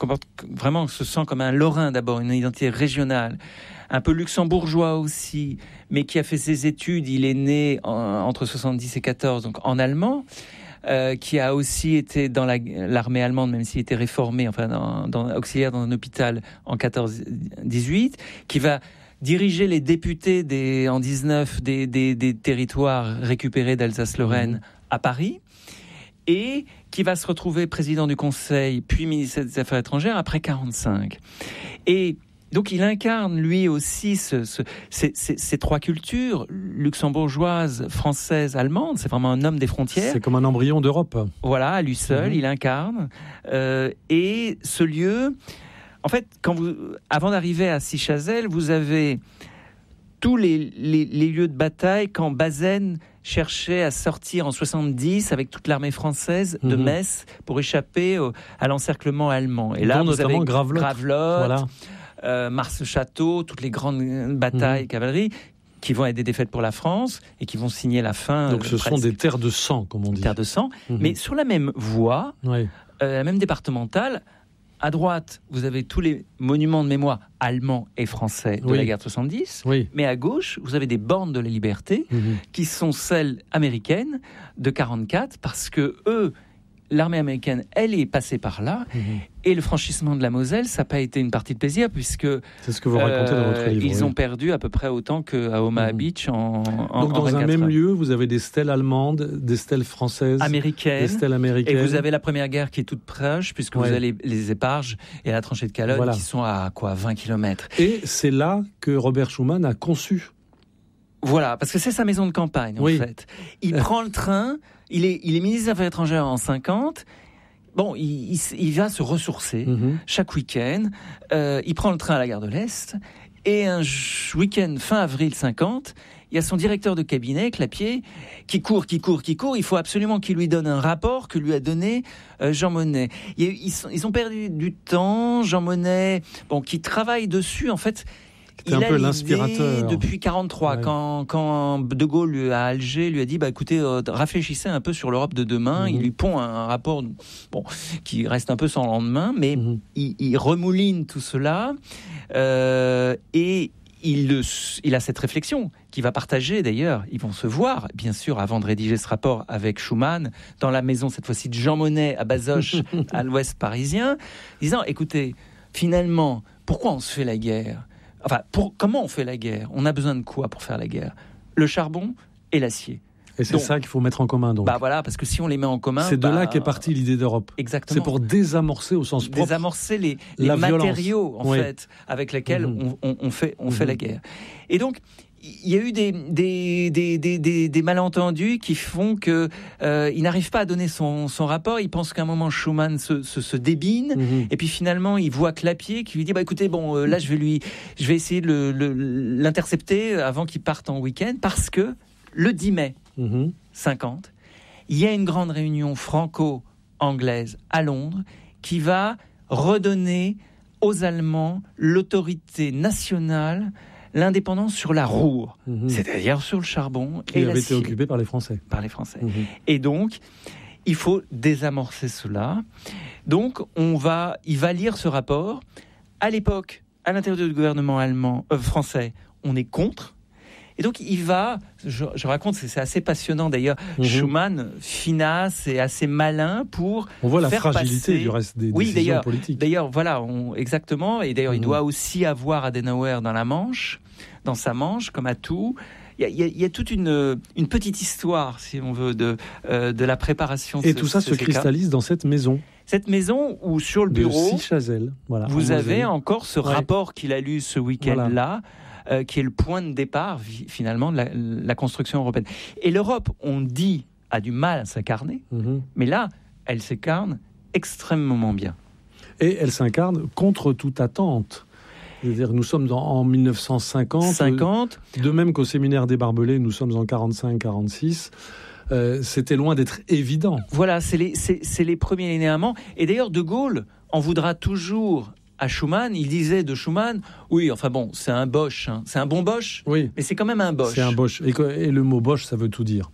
se sent comme un lorrain d'abord, une identité régionale, un peu luxembourgeois aussi, mais qui a fait ses études, il est né entre 70 et 14, donc en allemand, qui a aussi été dans l'armée allemande, même s'il était réformé, auxiliaire dans un hôpital en 14-18, qui va diriger les députés en 19 des territoires récupérés d'Alsace-Lorraine à Paris, et qui va se retrouver président du Conseil, puis ministre des Affaires étrangères après 45. Et donc il incarne lui aussi ces trois cultures, luxembourgeoise, française, allemande. C'est vraiment un homme des frontières. C'est comme un embryon d'Europe. Voilà, à lui seul, il incarne. Et ce lieu, en fait, avant d'arriver à Six-Chazelles, vous avez tous les lieux de bataille quand Bazaine cherchait à sortir en 70 avec toute l'armée française de Metz pour échapper à l'encerclement allemand. Et là, vous avez Gravelotte, Mars-le-Château, toutes les grandes batailles cavalerie qui vont être des défaites pour la France et qui vont signer la fin. Donc ce sont des terres de sang, comme on dit. Terres de sang, mais sur la même voie, la même départementale. À droite, vous avez tous les monuments de mémoire allemands et français de la guerre de 70. Mais à gauche, vous avez des bornes de la liberté qui sont celles américaines de 44, parce que l'armée américaine, elle est passée par là. Et le franchissement de la Moselle, ça n'a pas été une partie de plaisir, puisque c'est ce que vous racontez dans votre livre. Ils ont perdu à peu près autant qu'à Omaha Beach en Donc dans un même lieu, vous avez des stèles allemandes, des stèles françaises, américaines, des stèles américaines. Et vous avez la Première Guerre qui est toute proche, puisque vous avez les Éparges et la tranchée de Calonne qui sont à 20 km. Et c'est là que Robert Schuman a conçu. Voilà, parce que c'est sa maison de campagne, en fait. Il prend le train, il est ministre des Affaires étrangères en 50. Bon, il va se ressourcer chaque week-end. Il prend le train à la gare de l'Est. Et un week-end fin avril 50, il y a son directeur de cabinet, Clapier, qui court. Il faut absolument qu'il lui donne un rapport que lui a donné Jean Monnet. Ils ont perdu du temps. Jean Monnet, qui travaille dessus, en fait. C'était un peu l'inspirateur. Depuis 43, quand De Gaulle à Alger lui a dit, écoutez, réfléchissez un peu sur l'Europe de demain. Il lui pond un rapport, qui reste un peu sans lendemain, mais il remouline tout cela, et il a cette réflexion qu'il va partager d'ailleurs. Ils vont se voir, bien sûr, avant de rédiger ce rapport avec Schuman, dans la maison, cette fois-ci, de Jean Monnet à Bazoches, à l'ouest parisien, disant, écoutez, finalement, pourquoi on se fait la guerre ? Comment on fait la guerre ? On a besoin de quoi pour faire la guerre ? Le charbon et l'acier. Et c'est ça qu'il faut mettre en commun, donc. Voilà, parce que si on les met en commun... C'est de là qu'est partie l'idée d'Europe. Exactement. C'est pour désamorcer au sens propre. Désamorcer les matériaux, en fait, avec lesquels on fait la guerre. Et donc, il y a eu des malentendus qui font que il n'arrive pas à donner son rapport. Il pense qu'à un moment Schuman se débine, et puis finalement il voit Clapier qui lui dit écoutez, là je vais essayer de l'intercepter avant qu'il parte en week-end, parce que le 10 mai 50, il y a une grande réunion franco-anglaise à Londres qui va redonner aux Allemands l'autorité nationale, l'indépendance sur la roue, c'est-à-dire sur le charbon qui avait été occupé par les Français. Et donc, il faut désamorcer cela. Donc, il va lire ce rapport. À l'époque, à l'intérieur du gouvernement français, on est contre. Et donc, il va, je raconte, c'est assez passionnant d'ailleurs, Schuman, finasse et assez malin pour on voit la faire fragilité passer... du reste des décisions politiques. D'ailleurs, voilà, exactement. Et d'ailleurs, il doit aussi avoir Adenauer dans sa manche, comme à tout. Il y a toute une petite histoire, si on veut, de la préparation. Et tout ça se cristallise dans cette maison. Cette maison où, sur le bureau, de Sichazel, vous avez encore ce rapport qu'il a lu ce week-end-là, qui est le point de départ, finalement, de la construction européenne. Et l'Europe, on dit, a du mal à s'incarner, mais là, elle s'incarne extrêmement bien. Et elle s'incarne contre toute attente. C'est-à-dire, nous sommes en 1950. De même qu'au séminaire des Barbelés, nous sommes en 45-46. C'était loin d'être évident. Voilà, c'est les premiers linéaments. Et d'ailleurs, De Gaulle en voudra toujours à Schuman. Il disait de Schuman, oui, enfin bon, c'est un Bosch. Hein. C'est un bon Bosch, oui, mais c'est quand même un Bosch. C'est un Bosch. Et le mot Bosch, ça veut tout dire.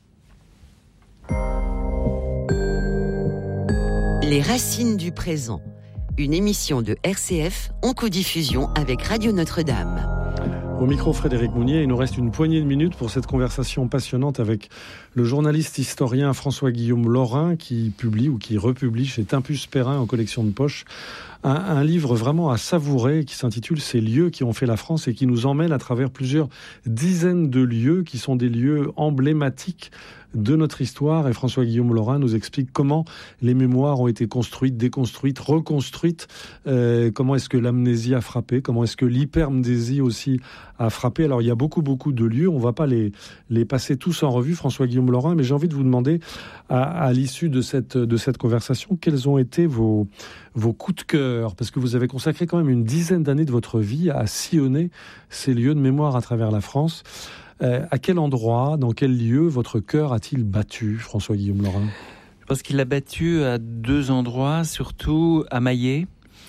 Les racines du présent. Une émission de RCF en codiffusion avec Radio Notre-Dame. Au micro, Frédéric Mounier, il nous reste une poignée de minutes pour cette conversation passionnante avec le journaliste historien François-Guillaume Laurin qui publie ou qui republie chez Tempus Perrin en collection de poche un livre vraiment à savourer qui s'intitule « Ces lieux qui ont fait la France » et qui nous emmène à travers plusieurs dizaines de lieux qui sont des lieux emblématiques de notre histoire. Et François-Guillaume Laurin nous explique comment les mémoires ont été construites, déconstruites, reconstruites, comment est-ce que l'amnésie a frappé, comment est-ce que l'hypermnésie aussi a frappé. Alors il y a beaucoup de lieux, on ne va pas les passer tous en revue, François-Guillaume Laurin, mais j'ai envie de vous demander à l'issue de cette conversation, quels ont été vos coups de cœur, parce que vous avez consacré quand même une dizaine d'années de votre vie à sillonner ces lieux de mémoire à travers la France. À quel endroit, dans quel lieu votre cœur a-t-il battu, François-Guillaume Laurin ? Je pense qu'il l'a battu à 2 endroits, surtout à Maillé,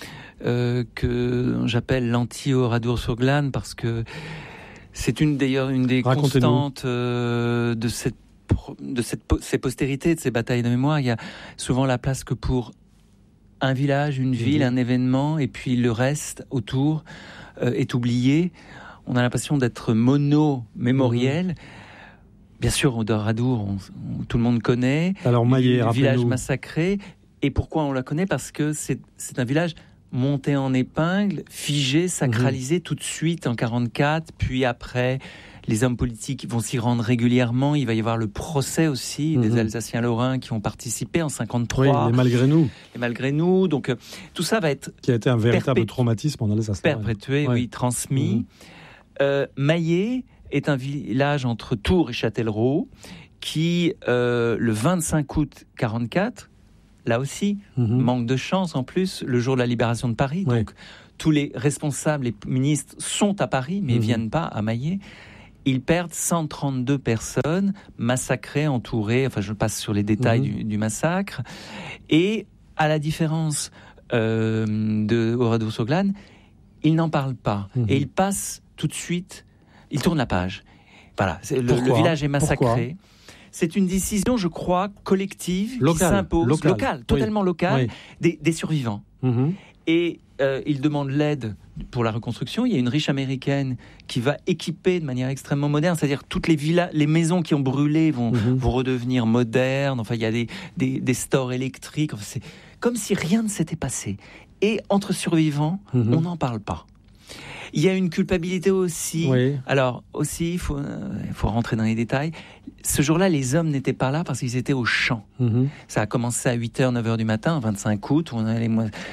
que j'appelle l'anti-Oradour-sur-Glane, parce que c'est une des constantes de ces postérités, de ces batailles de mémoire. Il y a souvent la place que pour un village, une ville, un événement, et puis le reste autour est oublié. On a l'impression d'être mono-mémoriel. Bien sûr, Oradour, tout le monde connaît. Alors Maillé, le village massacré. Et pourquoi on la connaît ? Parce que c'est un village monté en épingle, figé, sacralisé tout de suite en 1944. Puis après, les hommes politiques vont s'y rendre régulièrement. Il va y avoir le procès aussi des Alsaciens lorrains qui ont participé en 1953. Oui, les Malgré nous. Donc tout ça va être... Qui a été un véritable traumatisme en Alsace. Perpétué, oui, transmis. Maillé est un village entre Tours et Châtellerault qui, le 25 août 1944, là aussi, manque de chance en plus, le jour de la libération de Paris. Donc, tous les responsables et ministres sont à Paris, mais ne viennent pas à Maillé. Ils perdent 132 personnes massacrées, entourées. Enfin, je passe sur les détails du massacre. Et à la différence de Oradour-sur-Glane, ils n'en parlent pas. Et ils passent tout de suite, il tourne la page. Voilà, le village est massacré. Pourquoi ? C'est une décision, je crois, collective, qui s'impose, locale, totalement locale, des survivants. Et ils demandent l'aide pour la reconstruction. Il y a une riche américaine qui va équiper de manière extrêmement moderne, c'est-à-dire toutes les maisons qui ont brûlé vont redevenir modernes. Enfin, il y a des stores électriques. Enfin, c'est comme si rien ne s'était passé. Et entre survivants, on n'en parle pas. Il y a une culpabilité aussi. Alors, aussi, il faut rentrer dans les détails. Ce jour-là, les hommes n'étaient pas là parce qu'ils étaient au champ. Ça a commencé à 8h, 9h du matin, 25 août. Où on allait,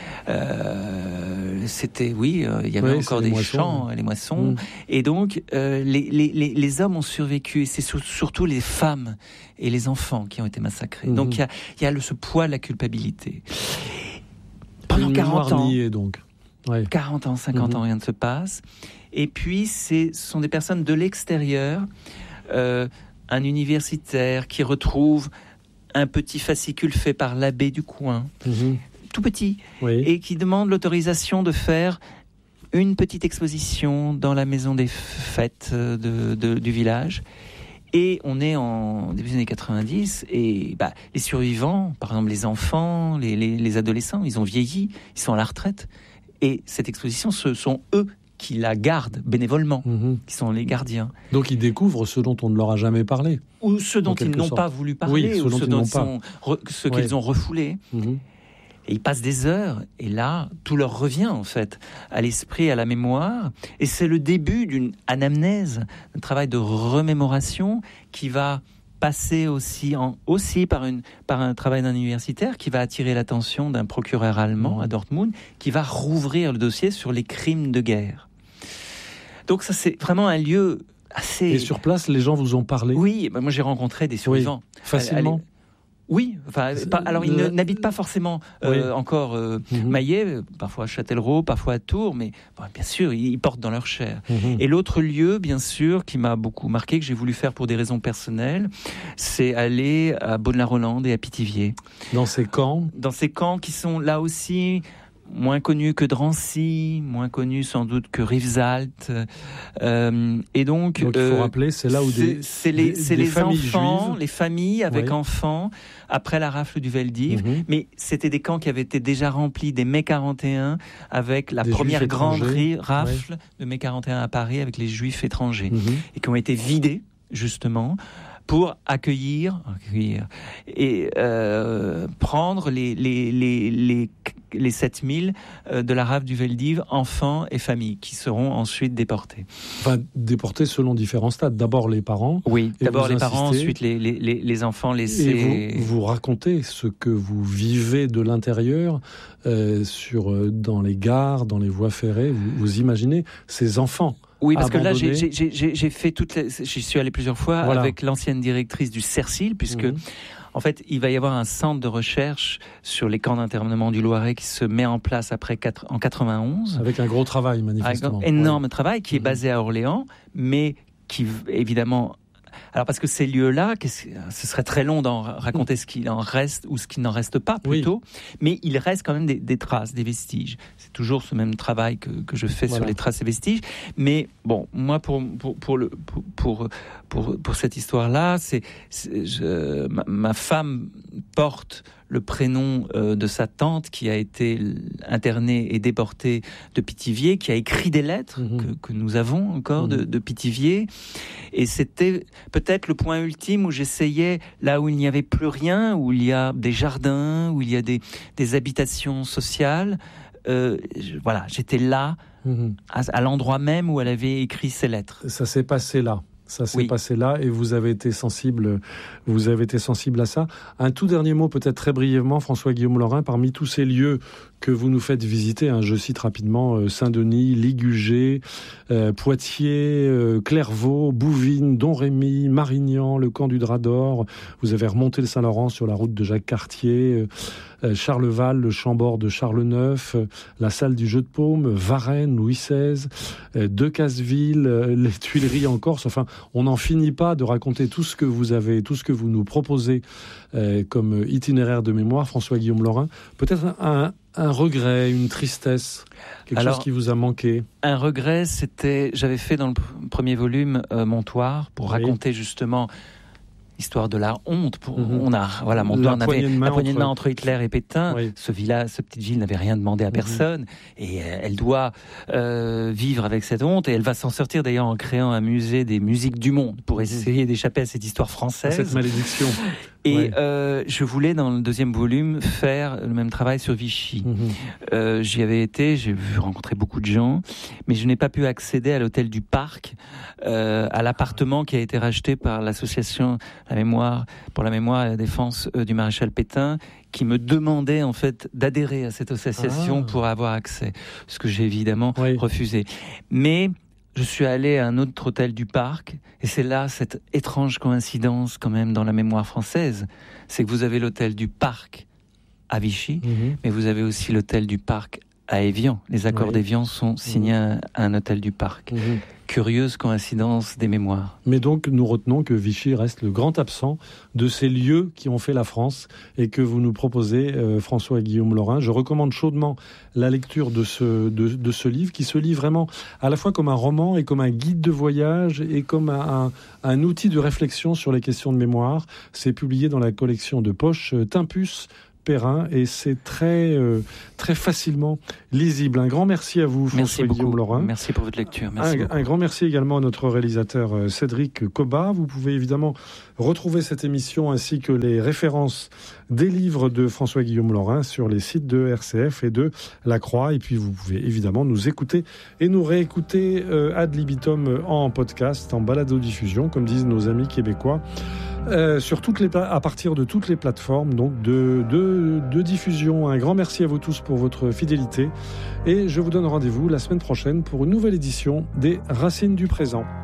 c'était, il y avait encore des champs, les moissons. Et donc, les hommes ont survécu. Et c'est surtout les femmes et les enfants qui ont été massacrés. Donc, il y a ce poids de la culpabilité. Pendant 40 ans. Niée, donc. 40 ans, 50 ans, rien ne se passe. Et puis, ce sont des personnes de l'extérieur, un universitaire qui retrouve un petit fascicule fait par l'abbé du coin, tout petit, et qui demande l'autorisation de faire une petite exposition dans la maison des fêtes du village. Et on est en début des années 90, et les survivants, par exemple les enfants, les adolescents, ils ont vieilli, ils sont à la retraite. Et cette exposition, ce sont eux qui la gardent bénévolement, qui sont les gardiens. Donc ils découvrent ce dont on ne leur a jamais parlé. Ou ceux dont ils n'ont pas voulu parler, ou ceux qu'ils ont refoulés. Et ils passent des heures, et là, tout leur revient, en fait, à l'esprit, à la mémoire. Et c'est le début d'une anamnèse, un travail de remémoration qui va passer aussi par un travail d'un universitaire qui va attirer l'attention d'un procureur allemand à Dortmund, qui va rouvrir le dossier sur les crimes de guerre. Donc ça, c'est vraiment un lieu assez... Et sur place, les gens vous ont parlé ? Oui, moi j'ai rencontré des survivants. Facilement ? Oui, alors ils n'habitent pas forcément encore Maillet, parfois à Châtellerault, parfois à Tours, mais bien sûr, ils portent dans leur chair. Et l'autre lieu, bien sûr, qui m'a beaucoup marqué, que j'ai voulu faire pour des raisons personnelles, c'est aller à Beaune-la-Rolande et à Pithiviers. Dans ces camps ? Dans ces camps qui sont là aussi... moins connu que Drancy, moins connu sans doute que Rivesaltes, et donc il faut rappeler, c'est là où c'est les enfants, juives. Les familles avec enfants après la rafle du Veldiv, mais c'était des camps qui avaient été déjà remplis dès mai 41 avec la première grande rafle de mai 41 à Paris avec les Juifs étrangers et qui ont été vidés justement pour accueillir et prendre les 7000 de la rafle du Veldiv, enfants et familles, qui seront ensuite déportés. Enfin, déportés selon différents stades. D'abord les parents. Oui, d'abord les parents, ensuite les enfants laissés. Et vous racontez ce que vous vivez de l'intérieur dans les gares, dans les voies ferrées. Vous imaginez ces enfants. Oui, parce que là, j'ai fait j'y suis allé plusieurs fois avec l'ancienne directrice du CERCIL, puisque en fait, il va y avoir un centre de recherche sur les camps d'internement du Loiret qui se met en place en 91. Avec un gros travail, manifestement. Un énorme travail qui est basé à Orléans, mais qui, évidemment... Alors, parce que ces lieux-là, ce serait très long d'en raconter ce qu'il en reste ou ce qu'il n'en reste pas, plutôt. Mais il reste quand même des traces, des vestiges. C'est toujours ce même travail que je fais sur les traces et vestiges. Mais bon, moi, pour cette histoire-là, ma femme porte le prénom de sa tante qui a été internée et déportée de Pithiviers, qui a écrit des lettres que nous avons encore de Pithiviers. Et c'était peut-être le point ultime où j'essayais, là où il n'y avait plus rien, où il y a des jardins, où il y a des habitations sociales. J'étais là, à l'endroit même où elle avait écrit ses lettres. Ça s'est passé là. Ça s'est passé là et vous avez été sensible à ça. Un tout dernier mot, peut-être très brièvement, François-Guillaume Laurin, parmi tous ces lieux que vous nous faites visiter, je cite rapidement Saint-Denis, Ligugé, Poitiers, Clairvaux, Bouvines, Domrémy, Marignan, le camp du Drap d'Or. Vous avez remonté le Saint-Laurent sur la route de Jacques Cartier, Charleval, le Chambord de Charles-Neuf, la salle du Jeu de Paume, Varennes, Louis XVI, Decazeville, les Tuileries en Corse. Enfin, on n'en finit pas de raconter tout ce que vous nous proposez comme itinéraire de mémoire, François-Guillaume Laurin. Peut-être un regret, une tristesse, quelque chose qui vous a manqué. Un regret, j'avais fait dans le premier volume Montoire pour raconter justement l'histoire de la honte. Montoire, on avait la poignée de main entre Hitler et Pétain. Cette petite ville n'avait rien demandé à personne et elle doit vivre avec cette honte et elle va s'en sortir d'ailleurs en créant un musée des musiques du monde pour essayer d'échapper à cette histoire française. Cette malédiction. Et je voulais, dans le deuxième volume, faire le même travail sur Vichy. J'y avais été, j'ai rencontré beaucoup de gens, mais je n'ai pas pu accéder à l'hôtel du Parc, à l'appartement qui a été racheté par l'association pour la mémoire et la défense du maréchal Pétain, qui me demandait en fait d'adhérer à cette association pour avoir accès, ce que j'ai évidemment refusé. Mais je suis allé à un autre hôtel du Parc, et c'est là cette étrange coïncidence quand même dans la mémoire française, c'est que vous avez l'hôtel du Parc à Vichy, mais vous avez aussi l'hôtel du Parc à Évian. Les accords d'Évian sont signés à un hôtel du Parc. Curieuse coïncidence des mémoires. Mais donc, nous retenons que Vichy reste le grand absent de ces lieux qui ont fait la France et que vous nous proposez, François-Guillaume Laurin. Je recommande chaudement la lecture de ce livre qui se lit vraiment à la fois comme un roman et comme un guide de voyage et comme un outil de réflexion sur les questions de mémoire. C'est publié dans la collection de poche Tempus Perrin et c'est très facilement lisible. Un grand merci à vous, François-Guillaume Laurin. Merci pour votre lecture. Merci un grand merci également à notre réalisateur Cédric Cobat. Vous pouvez évidemment retrouver cette émission ainsi que les références des livres de François-Guillaume Laurin sur les sites de RCF et de La Croix. Et puis vous pouvez évidemment nous écouter et nous réécouter ad libitum en podcast, en balado-diffusion, comme disent nos amis québécois. À partir de toutes les plateformes donc de diffusion. Un grand merci à vous tous pour votre fidélité et je vous donne rendez-vous la semaine prochaine pour une nouvelle édition des Racines du présent.